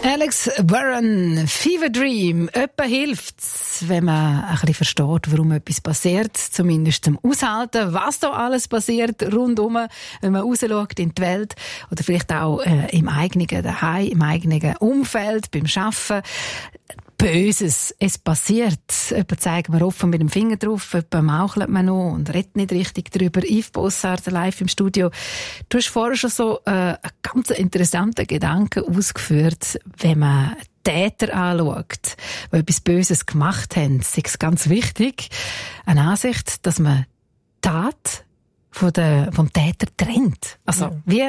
Alex Warren, Fever Dream. Etwa hilft's, wenn man ein bisschen versteht, warum etwas passiert. Zumindest zum Aushalten, was da alles passiert rundum, wenn man rausschaut in die Welt. Oder vielleicht auch im eigenen Daheim, im eigenen Umfeld, beim Arbeiten. Böses, es passiert. Jemand zeigt mir offen mit dem Finger drauf, jemand mauchelt man noch und redet nicht richtig darüber. Yves Bossard live im Studio. Du hast vorher schon so einen ganz interessanten Gedanken ausgeführt, wenn man Täter anschaut, die etwas Böses gemacht haben. Es ist ganz wichtig, eine Ansicht, dass man Tat vom Täter trennt. Also, wie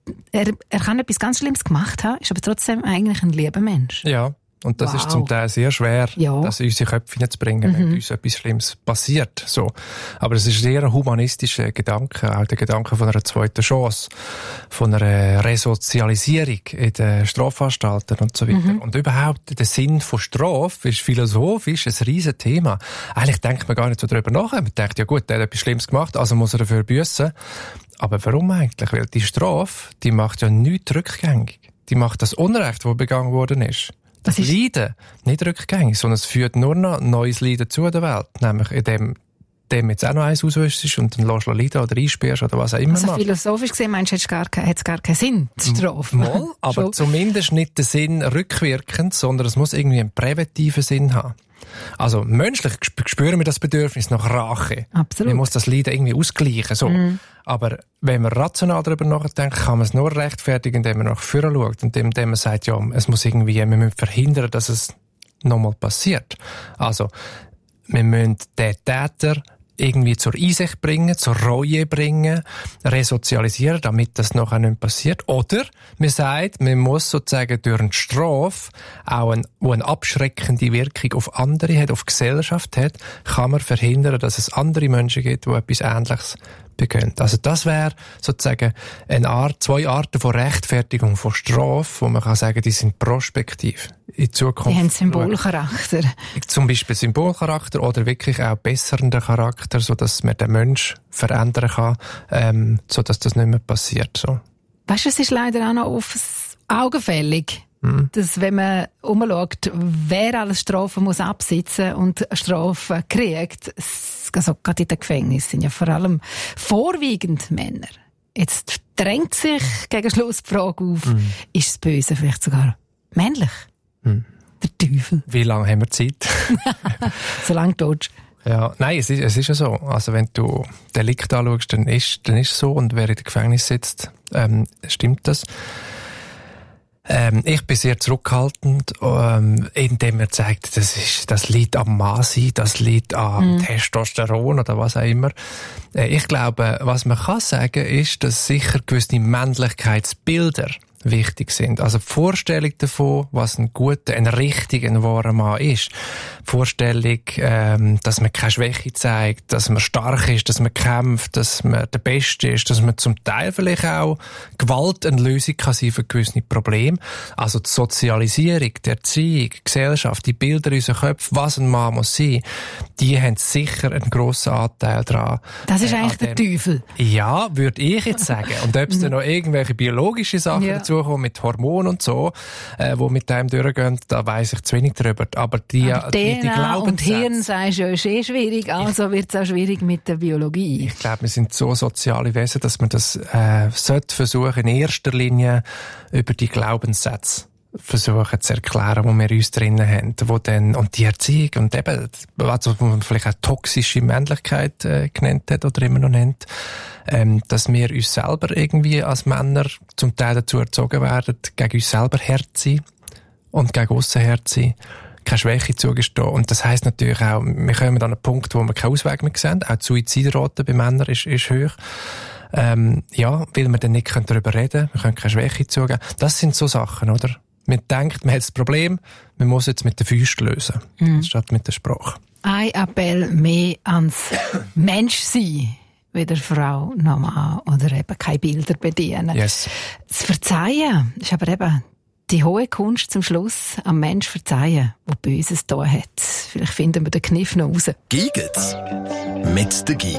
er kann etwas ganz Schlimmes gemacht haben, ist aber trotzdem eigentlich ein lieber Mensch. Ja. Und das ist zum Teil sehr schwer, das in unsere Köpfe hineinzubringen, wenn uns etwas Schlimmes passiert. So. Aber es ist sehr ein humanistischer Gedanke, auch der Gedanke von einer zweiten Chance, von einer Resozialisierung in den Strafanstalten und so weiter. Und überhaupt der Sinn von Strafe ist philosophisch ein riesen Thema. Eigentlich denkt man gar nicht so darüber nach. Man denkt, ja gut, der hat etwas Schlimmes gemacht, also muss er dafür büssen. Aber warum eigentlich? Weil die Strafe, die macht ja nichts rückgängig. Die macht das Unrecht, das begangen worden ist. Das Leiden nicht rückgängig, sondern es führt nur noch neues Leiden zu der Welt. Nämlich indem dem jetzt auch noch eins auswäschst und dann lässt du leiden oder einsperrst oder was auch immer. Also philosophisch gesehen meinst du, hat es gar keinen Sinn, die Strafe? Mal, aber zumindest nicht den Sinn rückwirkend, sondern es muss irgendwie einen präventiven Sinn haben. Also menschlich spüren wir das Bedürfnis nach Rache. Absolut. Man muss das Leiden irgendwie ausgleichen. So. Aber wenn man rational darüber nachdenkt, kann man es nur rechtfertigen, indem man nach vorne schaut und indem man sagt, ja, es muss irgendwie, wir müssen verhindern, dass es nochmal passiert. Also, wir müssen den Täter irgendwie zur Einsicht bringen, zur Reue bringen, resozialisieren, damit das nachher nicht passiert. Oder man sagt, man muss sozusagen durch eine Strafe, auch wo eine abschreckende Wirkung auf andere hat, auf die Gesellschaft hat, kann man verhindern, dass es andere Menschen gibt, die etwas Ähnliches begehen. Also das wäre sozusagen zwei Arten von Rechtfertigung von Strafe, wo man kann sagen, die sind prospektiv. In Zukunft. Die haben Symbolcharakter. Zum Beispiel Symbolcharakter oder wirklich auch bessernden Charakter, sodass man den Menschen verändern kann, sodass das nicht mehr passiert. So. Weißt du, es ist leider auch noch augenfällig, dass wenn man umschaut, wer alles Strafen muss absitzen und Strafen kriegt, also gerade in den Gefängnissen sind ja vor allem vorwiegend Männer. Jetzt drängt sich gegen Schluss die Frage auf, ist das Böse vielleicht sogar männlich? Der Teufel. Wie lange haben wir Zeit? So lange tot. Ja, nein, es ist ja so. Also wenn du Delikt anschaust, dann ist es so. Und wer in dem Gefängnis sitzt, stimmt das. Ich bin sehr zurückhaltend, indem er zeigt, das liegt am Mann-Sein, das liegt am Testosteron oder was auch immer. Ich glaube, was man kann sagen, ist, dass sicher gewisse Männlichkeitsbilder wichtig sind. Also die Vorstellung davon, was ein guter, ein richtiger, ein wahrer Mann ist. Die Vorstellung, dass man keine Schwäche zeigt, dass man stark ist, dass man kämpft, dass man der Beste ist, dass man zum Teil vielleicht auch Gewalt eine Lösung kann sein für gewisse Probleme. Also die Sozialisierung, die Erziehung, die Gesellschaft, die Bilder in unseren Köpfen, was ein Mann muss sein, die haben sicher einen grossen Anteil daran. Das ist eigentlich der Teufel. Ja, würde ich jetzt sagen. Und ob es dann noch irgendwelche biologische Sachen dazu kommen, mit Hormonen und so, die mit dem durchgehen, da weiss ich zu wenig drüber. Aber die DNA und Hirn, sagst du, ist schwierig, also wird es auch schwierig mit der Biologie. Ich glaube, wir sind so soziale Wesen, dass man das sollte versuchen, in erster Linie über die Glaubenssätze versuchen zu erklären, die wir uns drinnen haben, wo dann, und die Erziehung und eben, also, was man vielleicht auch toxische Männlichkeit genannt hat oder immer noch nennt, dass wir uns selber irgendwie als Männer zum Teil dazu erzogen werden, gegen uns selber hart zu sein und gegen aussen hart zu sein, keine Schwäche zugestehen. Und das heisst natürlich auch, wir kommen an einen Punkt, wo wir keinen Ausweg mehr sehen. Auch die Suizidrate bei Männern ist hoch. Ja, weil wir dann nicht darüber reden können, wir können keine Schwäche zugeben. Das sind so Sachen, oder? Man denkt, man hat das Problem, man muss jetzt mit den Füßen lösen, statt mit der Sprache. Ein Appell mehr ans Menschsein, weder Frau noch Mann, oder eben keine Bilder bedienen. Yes. Das Verzeihen ist aber eben die hohe Kunst zum Schluss, am Mensch verzeihen, der Böses da hat. Vielleicht finden wir den Kniff noch raus. Giget's mit der Giga.